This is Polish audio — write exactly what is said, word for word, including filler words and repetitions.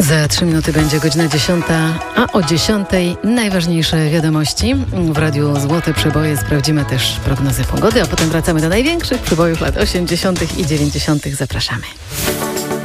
Za trzy minuty będzie godzina dziesiąta, a o dziesiątej najważniejsze wiadomości. W Radiu Złote Przeboje sprawdzimy też prognozę pogody, a potem wracamy do największych przebojów lat osiemdziesiątych i dziewięćdziesiątych. Zapraszamy.